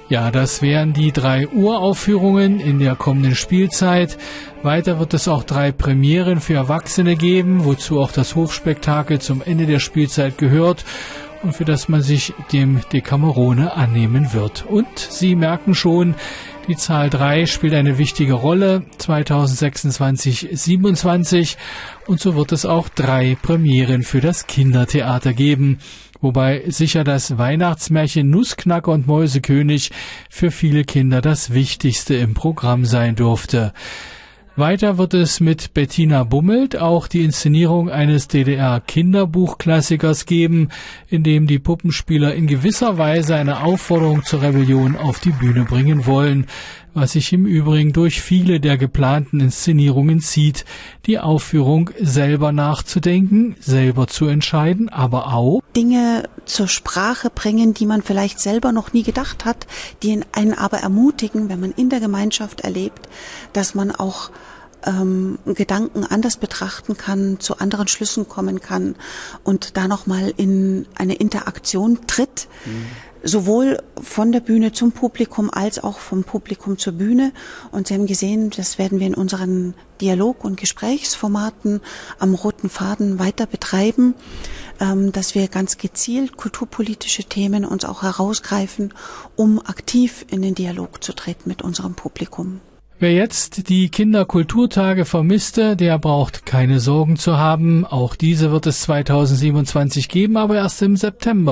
Ja, das wären die 3 Uraufführungen in der kommenden Spielzeit. Weiter wird es auch 3 Premieren für Erwachsene geben, wozu auch das Hofspektakel zum Ende der Spielzeit gehört und für das man sich dem Decamerone annehmen wird. Und Sie merken schon, die Zahl 3 spielt eine wichtige Rolle, 2026/27, und so wird es auch 3 Premieren für das Kindertheater geben. Wobei sicher das Weihnachtsmärchen Nussknacker und Mäusekönig für viele Kinder das Wichtigste im Programm sein durfte. Weiter wird es mit Bettina Bummelt auch die Inszenierung eines DDR-Kinderbuchklassikers geben, in dem die Puppenspieler in gewisser Weise eine Aufforderung zur Rebellion auf die Bühne bringen wollen, was sich im Übrigen durch viele der geplanten Inszenierungen zieht, die Aufführung selber nachzudenken, selber zu entscheiden, aber auch Dinge zur Sprache bringen, die man vielleicht selber noch nie gedacht hat, die einen aber ermutigen, wenn man in der Gemeinschaft erlebt, dass man auch Gedanken anders betrachten kann, zu anderen Schlüssen kommen kann und da nochmal in eine Interaktion tritt, sowohl von der Bühne zum Publikum als auch vom Publikum zur Bühne. Und Sie haben gesehen, das werden wir in unseren Dialog- und Gesprächsformaten am roten Faden weiter betreiben, dass wir ganz gezielt kulturpolitische Themen uns auch herausgreifen, um aktiv in den Dialog zu treten mit unserem Publikum. Wer jetzt die Kinderkulturtage vermisste, der braucht keine Sorgen zu haben. Auch diese wird es 2027 geben, aber erst im September.